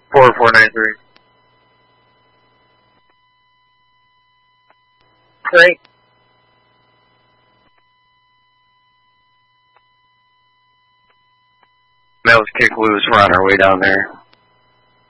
4493. Great. That was Kick Loose. We're on our way down there.